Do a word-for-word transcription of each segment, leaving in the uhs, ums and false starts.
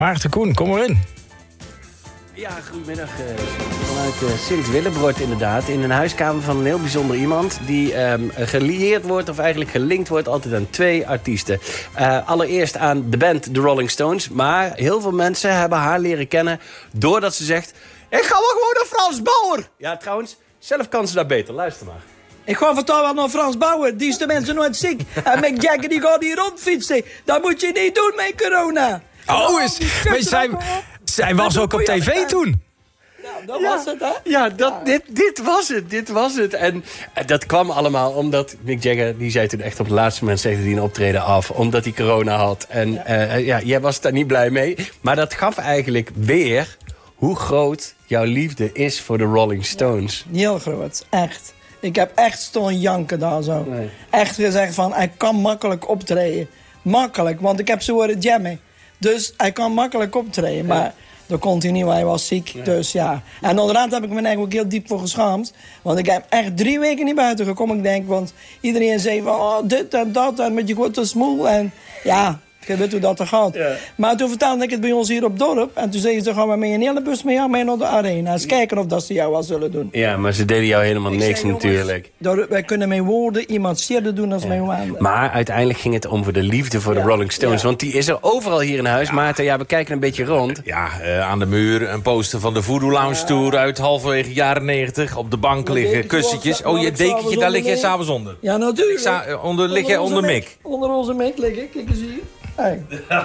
Maarten Koen, kom erin. Ja, goedemiddag. Uh, vanuit uh, Sint-Willebrord inderdaad. In een huiskamer van een heel bijzonder iemand... die um, gelieerd wordt, of eigenlijk gelinkt wordt... altijd aan twee artiesten. Uh, allereerst aan de band The Rolling Stones. Maar heel veel mensen hebben haar leren kennen... doordat ze zegt... ik ga wel gewoon naar Frans Bauer. Ja, trouwens, zelf kan ze dat beter. Luister maar. Ik ga vertrouwen wel naar Frans Bauer. Die is de mensen nooit ziek. En Mick Jagger die gaat hier rondfietsen. Dat moet je niet doen met corona. Oh, is, maar zij, zij was ook op tv toen. Nou, dat ja, was het, hè? Ja, dat, ja. Dit, dit was het. Dit was het. En uh, dat kwam allemaal omdat Mick Jagger... die zei toen echt op het laatste moment... zegde hij een optreden af, omdat hij corona had. En ja. Uh, ja, jij was daar niet blij mee. Maar dat gaf eigenlijk weer... hoe groot jouw liefde is voor de Rolling Stones. Ja, heel groot, echt. Ik heb echt staan janken daar zo. Nee. Echt gezegd van, hij kan makkelijk optreden. Makkelijk, want ik heb zo horen jammen. Dus hij kan makkelijk optreden. Ja. Maar dat kon hij niet, want hij was ziek. Ja. Dus ja. En onderhand heb ik me eigenlijk ook heel diep voor geschaamd. Want ik heb echt drie weken niet buiten gekomen. Ik denk, want iedereen zei van, oh, dit en dat. En met je goed te smoel. En ja... je weet hoe dat er gaat. Ja. Maar toen vertelde ik het bij ons hier op dorp. En toen zeiden ze, gaan we met een hele bus mee, jou mee naar de arena. Eens kijken of dat ze jou wel zullen doen. Ja, maar ze deden jou helemaal ik niks zei, natuurlijk. Jongens, wij kunnen met woorden iemand zeerder doen dan ja. met woorden. Maar uiteindelijk ging het om voor de liefde voor ja. de Rolling Stones. Ja. Want die is er overal hier in huis. Ja. Maarten, ja, we kijken een beetje rond. Ja, uh, aan de muur een poster van de Voodoo Lounge ja. Tour uit halverwege jaren negentig. Op de bank dat liggen kussentjes. Oh, je dekentje, daar lig je s'avonds onder. Ja, natuurlijk. Sa uh, onder, lig je onder Mick. Onder onze Mick liggen, kijk eens hier. Hey.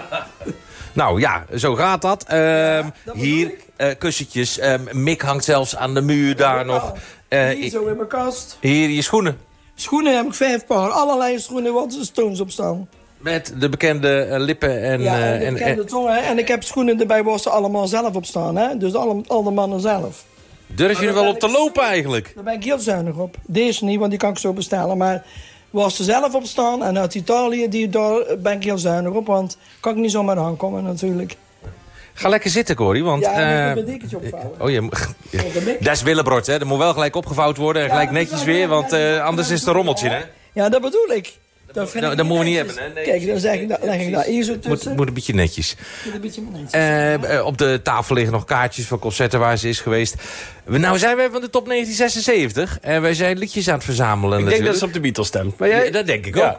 Nou ja, zo gaat dat. Uh, ja, dat hier uh, kussentjes. Uh, Mick hangt zelfs aan de muur daar ja, nog. Uh, hier zo in mijn kast. Hier je schoenen. Schoenen heb ik vijf paar. Allerlei schoenen wat er Stones op staan. Met de bekende uh, lippen en... Ja, en de uh, bekende en, tongen. En ik heb schoenen erbij waar ze allemaal zelf op staan. Hè? Dus alle, alle mannen zelf. Durf je er wel op te lopen eigenlijk? Daar ben ik heel zuinig op. Deze niet, want die kan ik zo bestellen. Maar... waar ze zelf op staan en uit Italië, die, daar ben ik heel zuinig op. Want kan ik niet zomaar aankomen natuurlijk. Ga lekker zitten, Corrie, want... Ja, en uh, ik moet een dekentje opvouwen. Oh, je, ja. Dat is Willebrord, hè. Dat moet wel gelijk opgevouwd worden en gelijk ja, netjes weer, want uh, anders is het een rommeltje, hè. Ja, dat bedoel ik. Dat, dat, dat moeten we niet hebben, hè. Nee, kijk, dan zeg ik, dat, leg ik daar hier zo tussen. Moet, moet een beetje netjes. Moet een beetje netjes. Uh, op de tafel liggen nog kaartjes van concerten waar ze is geweest. Nou zijn wij van de top negentien zesenzeventig en wij zijn liedjes aan het verzamelen. Ik natuurlijk. denk dat ze op de Beatles stemt. Maar jij... ja, dat denk ik ja. ook.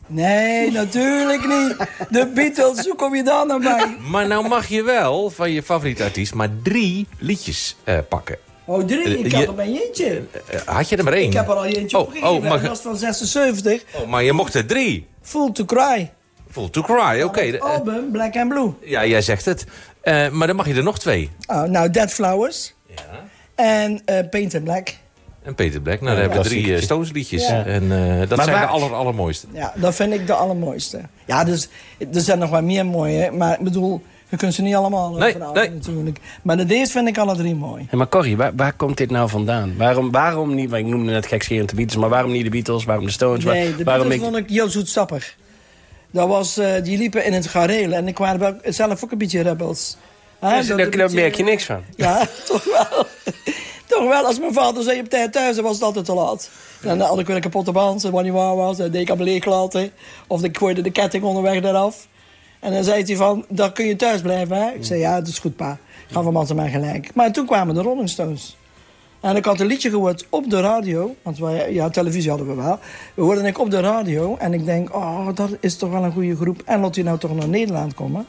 Nee, natuurlijk niet. De Beatles, hoe kom je daar naar mij? Maar nou mag je wel van je favoriete artiest maar drie liedjes uh, pakken. Oh, drie? Ik had er maar eentje. Uh, had je er maar één? Ik heb er al eentje oh, opgegeven. Oh, maar... dat was van zesenzeventig. Oh, maar je mocht er drie. Full to Cry. Full to Cry, oké. Okay. Het album Black and Blue. Ja, jij zegt het. Uh, maar dan mag je er nog twee. Oh, nou, Dead Flowers. Ja. En uh, Paint in Black. En Peter Black. Nou, dan ja, hebben we drie uh, Stones liedjes. Ja. En uh, dat maar zijn waar... de aller, allermooiste. Ja, dat vind ik de allermooiste. Ja, dus er zijn nog wel meer mooie. Maar ik bedoel, je kunt ze niet allemaal nee, nee. natuurlijk. Maar de deze vind ik alle drie mooi. Hey, maar Corrie, waar, waar komt dit nou vandaan? Waarom, waarom niet, ik noemde net gekscherend de Beatles, maar waarom niet de Beatles, waarom de Stones? Nee, de waarom Beatles ik... vond ik heel zoetsappig. Dat was, uh, die liepen in het gareel en ik was zelf ook een beetje rebels. Ja, dus daar beetje... merk je niks van. Ja, toch wel. Toch wel, als mijn vader zei op tijd thuis, dan was het altijd te laat. En dan had ik weer een kapotte band, wat niet waar was. Dan deed ik aan mijn leeg laten. Of ik gooide de ketting onderweg eraf. En dan zei hij van, dan kun je thuis blijven, hè? Ik zei, ja, dat is goed, pa. Ik ga van man mij gelijk. Maar toen kwamen de Rolling Stones. En ik had een liedje gehoord op de radio. Want wij, ja, televisie hadden we wel. We hoorden ik op de radio. En ik denk, oh, dat is toch wel een goede groep. En laat die nou toch naar Nederland komen.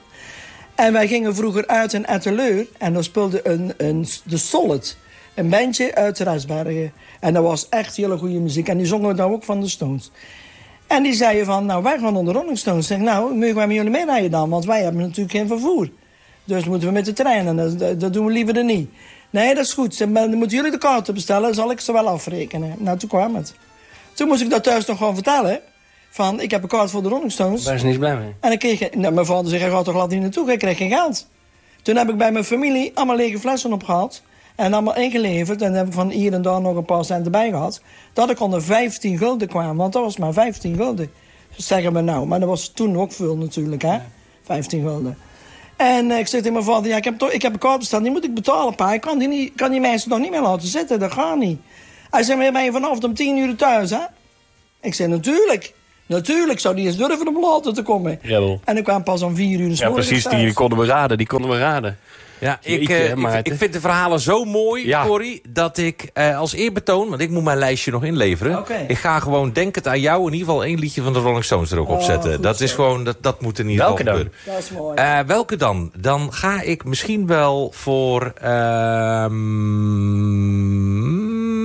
En wij gingen vroeger uit in Etteleur. En daar speelde een, een, de Solid. Een bandje uit Rijsbergen. En dat was echt hele goede muziek. En die zongen dan ook van de Stones. En die zeiden van, nou, wij gaan naar de Rolling Stones. Ik zeg, nou, mogen wij met jullie meerijden dan? Want wij hebben natuurlijk geen vervoer. Dus moeten we met de trein. En dat, dat, dat doen we liever dan niet. Nee, dat is goed. Dan moeten jullie de kaarten bestellen. Zal ik ze wel afrekenen. Nou, toen kwam het. Toen moest ik dat thuis nog gewoon vertellen. Van, ik heb een kaart voor de Rolling Stones. Daar is niets blij mee. En ik kreeg, nou, mijn vader zei, hij gaat toch glad niet naartoe. Ik kreeg geen geld. Toen heb ik bij mijn familie allemaal lege flessen opgehaald. En allemaal ingeleverd. En dan heb ik van hier en daar nog een paar cent erbij gehad. Dat ik onder vijftien gulden kwam. Want dat was maar vijftien gulden. Dus zeggen we nou. Maar dat was toen ook veel natuurlijk, hè. vijftien gulden. En uh, ik zeg tegen mijn vader, ja, ik heb, toch, ik heb een kaart besteld. Die moet ik betalen, pa. Ik kan die, niet, kan die mensen nog niet meer laten zitten. Dat gaat niet. Hij zegt, maar ben je vanavond om tien uur thuis, hè? Ik zeg, natuurlijk. Natuurlijk zou die eens durven om later te komen. Rebel. En ik kwam pas om vier uur. Ja, precies, die, die konden we raden, die konden we raden. Ja, ik, Jeetje, eh, ik, Maarten. ik vind de verhalen zo mooi, Ja. Corrie, dat ik eh, als eerbetoon, want ik moet mijn lijstje nog inleveren. Oké. Ik ga gewoon denkend aan jou in ieder geval één liedje van de Rolling Stones er ook op Oh, zetten. goed Dat zo. is gewoon, dat, dat moet in ieder Welke geval dan? gebeuren. Dat is mooi. Eh, welke dan? Dan ga ik misschien wel voor... ehm,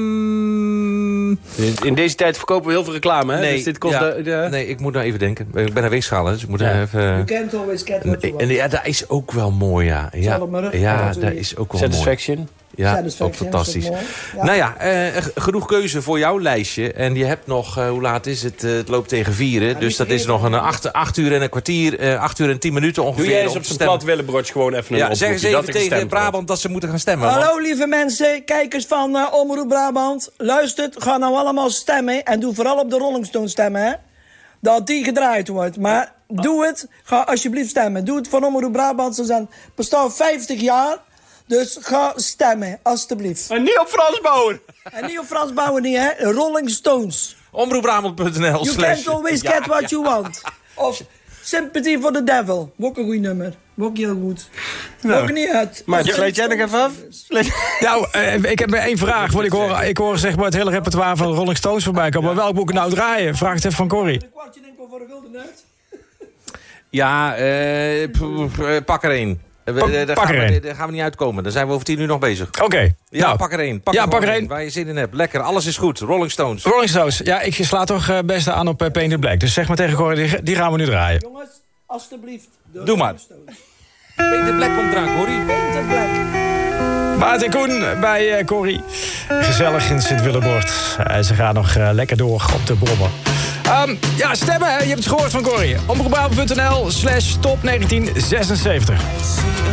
In deze tijd verkopen we heel veel reclame, hè? nee, Dus dit kost ja, de, de- nee, ik moet nou even denken. Ik ben naar weegschalen, dus ik moet Ja. even... You can't always get what you En, want. en ja, dat is ook wel mooi, ja. Ja, Zelfmurf, ja dat dat is is ook wel mooi. Satisfaction. Ja, Satisfaction, ook fantastisch. is dat mooi? Ja. Nou ja, eh, g- genoeg keuze voor jouw lijstje. En je hebt nog, eh, hoe laat is het? Eh, het loopt tegen vieren. niet Dus dat is vergeten. nog een acht, acht uur en een kwartier. eh, acht uur en tien minuten ongeveer. Doe jij eens om op te zijn stemmen. plat Willebroodje gewoon even een Ja, zeg eens oproepje, even dat er tegen gestemd wordt. Brabant dat ze moeten gaan stemmen. want- Hallo lieve mensen, kijkers van uh, Omroep Brabant. Luistert, ga nou allemaal stemmen. En doe vooral op de Rolling Stones stemmen, hè. Dat die gedraaid wordt. Maar doe het, ga alsjeblieft stemmen. Doe het voor Omroep Brabant. Ze zijn bestaan vijftig jaar. Dus ga stemmen, alstublieft. En niet op Frans Bauer. En niet op Frans Bauer niet, hè. Rolling Stones. omroepbrabant punt n l You slash... can't always get what you want. Of Sympathy for the Devil. Ook een goed nummer. Ook heel goed. Ook niet uit. Maar Als sluit jij nog even af? Sluit- Nou, eh, ik heb maar één vraag. Want ik hoor, ik hoor zeg maar het hele repertoire van de Rolling Stones voorbij komen. Maar welk moet ik nou draaien? Vraag het even van Corrie. Een kwartje denk ik wel voor de gulden uit. Ja, eh, p- p- eh, pak er één. Eh, we- Pak- eh, daar pak gaan er we- één. Daar gaan we niet uitkomen. Dan zijn we over tien uur nog bezig. Oké. Ja, nou, pak er één. Pak Ja, er pak gewoon er één. één. Waar je zin in hebt. Lekker, alles is goed. Rolling Stones. Rolling Stones. Ja, ik sla toch eh, best aan op uh, Paint in Black. Dus zeg maar tegen Corrie, die, die gaan we nu draaien. Jongens, alstublieft. De Doe maar. Rolling Stones. Peter Black komt eraan, Corrie. Paint in Black. Maarten Koen bij uh, Corrie. Gezellig in Sint-Willebord. Uh, ze gaan nog uh, lekker door op de brommer. Um, ja, stemmen, hè? Je hebt het gehoord van Corrie. omroepbrabant punt n l slash top negentien zesenzeventig.